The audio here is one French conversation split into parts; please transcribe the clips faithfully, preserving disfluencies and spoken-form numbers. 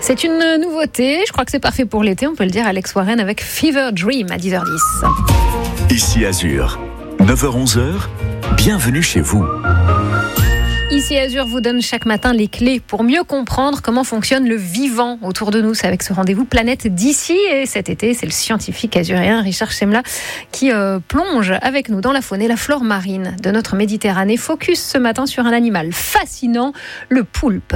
C'est une nouveauté, je crois que c'est parfait pour l'été, on peut le dire, Alex Warren avec Fever Dream à dix heures dix. Ici Azur, neuf heures onze, bienvenue chez vous. Ici Azur vous donne chaque matin les clés pour mieux comprendre comment fonctionne le vivant autour de nous. C'est avec ce rendez-vous Planète d'ici. Et cet été, c'est le scientifique azuréen Richard Chemla qui euh, plonge avec nous dans la faune et la flore marine de notre Méditerranée. Focus ce matin sur un animal fascinant, le poulpe.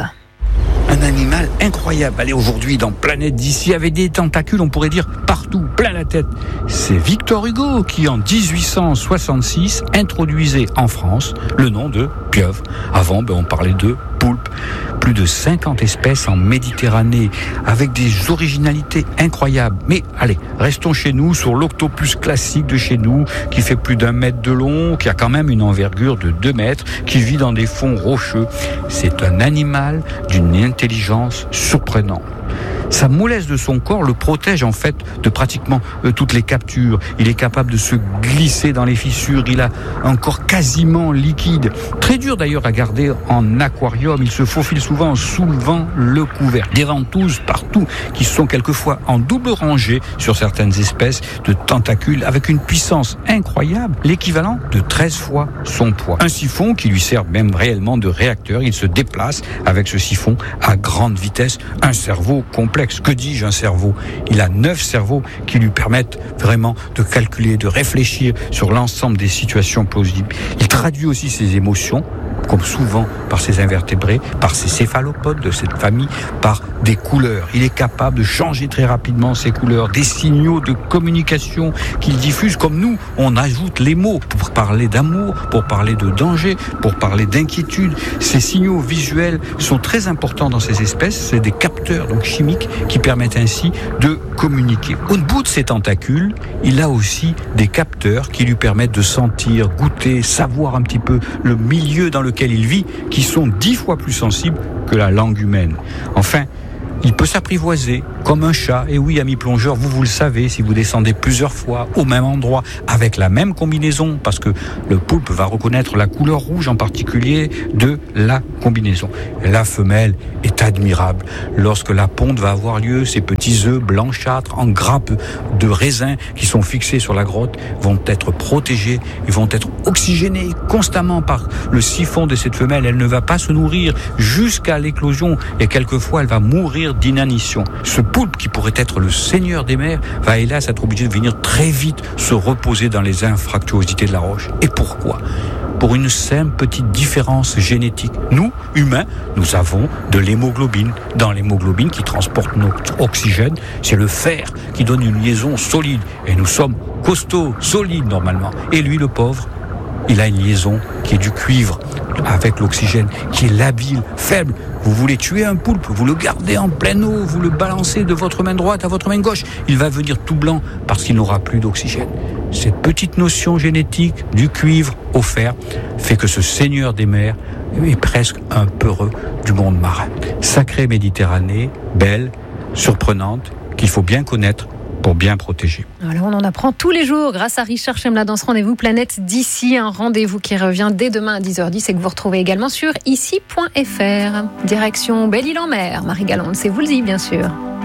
Un animal incroyable. Allez, aujourd'hui, dans Planète d'ici, avec des tentacules, on pourrait dire partout, plein la tête. C'est Victor Hugo qui, en dix-huit cent soixante-six, introduisait en France le nom de pieuvre. Avant, ben, on parlait de poulpe. Plus de cinquante espèces en Méditerranée, avec des originalités incroyables. Mais allez, restons chez nous, sur l'octopus classique de chez nous, qui fait plus d'un mètre de long, qui a quand même une envergure de deux mètres, qui vit dans des fonds rocheux. C'est un animal d'une intelligence surprenante. Sa mollesse de son corps le protège en fait de pratiquement euh, toutes les captures. Il est capable de se glisser dans les fissures. Il a un corps quasiment liquide. Très dur d'ailleurs à garder en aquarium. Il se faufile souvent en soulevant le couvercle. Des ventouses partout qui sont quelquefois en double rangée sur certaines espèces de tentacules avec une puissance incroyable, l'équivalent de treize fois son poids. Un siphon qui lui sert même réellement de réacteur. Il se déplace avec ce siphon à grande vitesse. Un cerveau complet. Que dis-je, un cerveau ? Il a neuf cerveaux qui lui permettent vraiment de calculer, de réfléchir sur l'ensemble des situations plausibles. Il traduit aussi ses émotions, comme souvent par ses invertébrés, par ses céphalopodes de cette famille, par des couleurs. Il est capable de changer très rapidement ces couleurs, des signaux de communication qu'il diffuse, comme nous, on ajoute les mots pour parler d'amour, pour parler de danger, pour parler d'inquiétude. Ces signaux visuels sont très importants dans ces espèces, c'est des capteurs donc chimiques qui permettent ainsi de communiquer. Au bout de ses tentacules, il a aussi des capteurs qui lui permettent de sentir, goûter, savoir un petit peu le milieu dans lequel il vit, qui sont dix fois plus sensibles que la langue humaine. Enfin, il peut s'apprivoiser comme un chat. Et oui, amis plongeurs, vous, vous le savez, si vous descendez plusieurs fois au même endroit, avec la même combinaison, parce que le poulpe va reconnaître la couleur rouge en particulier de la combinaison. Et la femelle est admirable. Lorsque la ponte va avoir lieu, ces petits œufs blanchâtres en grappes de raisin qui sont fixés sur la grotte vont être protégés, ils vont être oxygénés constamment par le siphon de cette femelle. Elle ne va pas se nourrir jusqu'à l'éclosion et quelquefois elle va mourir d'inanition. Ce poulpe, qui pourrait être le seigneur des mers, va hélas être obligé de venir très vite se reposer dans les infractuosités de la roche. Et pourquoi ? Pour une simple petite différence génétique. Nous, humains, nous avons de l'hémoglobine. Dans l'hémoglobine qui transporte notre oxygène, c'est le fer qui donne une liaison solide. Et nous sommes costauds, solides normalement. Et lui, le pauvre, il a une liaison qui est du cuivre avec l'oxygène, qui est labile, faible. Vous voulez tuer un poulpe, vous le gardez en pleine eau, vous le balancez de votre main droite à votre main gauche. Il va venir tout blanc parce qu'il n'aura plus d'oxygène. Cette petite notion génétique du cuivre au fer fait que ce seigneur des mers est presque un peureux du monde marin. Sacrée Méditerranée, belle, surprenante, qu'il faut bien connaître pour bien protéger. Voilà, on en apprend tous les jours grâce à Richard Chemla dans ce rendez-vous Planète d'ici, un rendez-vous qui revient dès demain à dix heures dix et que vous retrouvez également sur ici point f r. Direction Belle-Île-en-Mer, Marie Galante, c'est vous le dit bien sûr.